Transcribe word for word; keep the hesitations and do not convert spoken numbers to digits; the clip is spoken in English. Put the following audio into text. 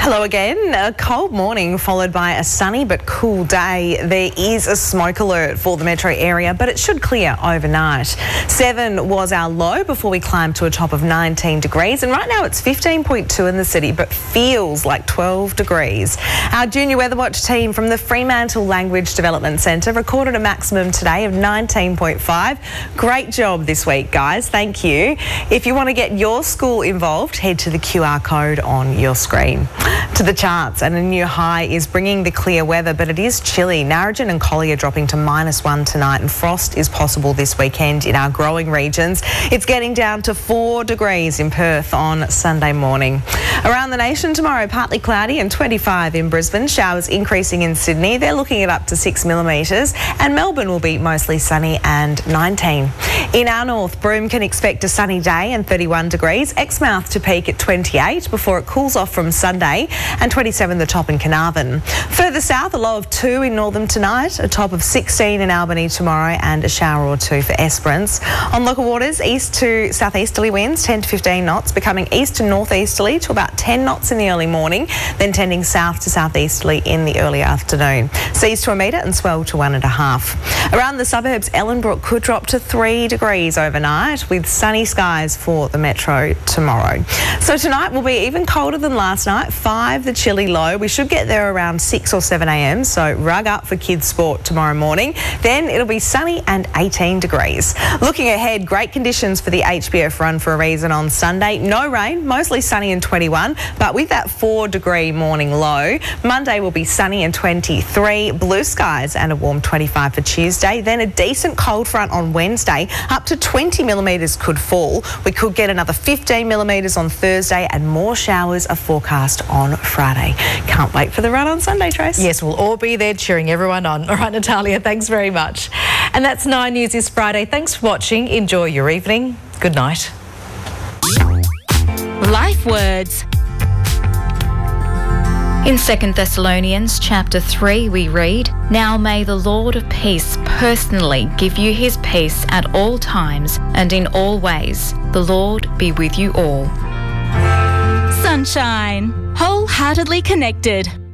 Hello again. A cold morning followed by a sunny but cool day. There is a smoke alert for the metro area, but it should clear overnight. Seven was our low before we climbed to a top of nineteen degrees, and right now it's fifteen point two in the city, but feels like twelve degrees. Our Junior Weather Watch team from the Fremantle Language Development Centre recorded a maximum today of nineteen point five. Great job this week, guys. Thank you. If you want to get your school involved, head to the Q R code on your screen. To the charts, and a new high is bringing the clear weather, but it is chilly. Narrogin and Collie are dropping to minus one tonight, and frost is possible this weekend in our growing regions. It's getting down to four degrees in Perth on Sunday morning. Around the nation tomorrow, partly cloudy and twenty-five in Brisbane. Showers increasing in Sydney. They're looking at up to six millimetres, and Melbourne will be mostly sunny and nineteen. In our north, Broome can expect a sunny day and thirty-one degrees. Exmouth to peak at twenty-eight before it cools off from Sunday, and twenty-seven the top in Carnarvon. Further south, a low of two in Northam tonight, a top of sixteen in Albany tomorrow, and a shower or two for Esperance. On local waters, east to southeasterly winds ten to fifteen knots, becoming east to northeasterly to about ten knots in the early morning, then tending south to southeasterly in the early afternoon. Seas to a metre and swell to one and a half. Around the suburbs, Ellenbrook could drop to three degrees overnight, with sunny skies for the metro tomorrow. So tonight will be even colder than last night. Five the chilly low. We should get there around six or seven a m, so rug up for kids sport tomorrow morning. Then it'll be sunny and eighteen degrees. Looking ahead, great conditions for the H B F Run for a Reason on Sunday. No rain, mostly sunny and twenty-one, but with that four degree morning low. Monday will be sunny and twenty-three, blue skies and a warm twenty-five for Tuesday. Then a decent cold front on Wednesday, up to twenty millimetres could fall. We could get another fifteen millimetres on Thursday, and more showers are forecast on Friday. Can't wait for the run on Sunday, Trace. Yes, we'll all be there cheering everyone on. All right, Natalia, thanks very much. And that's Nine News this Friday. Thanks for watching. Enjoy your evening. Good night. Life Words. In Second Thessalonians chapter three we read, "Now may the Lord of peace personally give you his peace at all times and in all ways. The Lord be with you all." Sunshine. Wholeheartedly connected.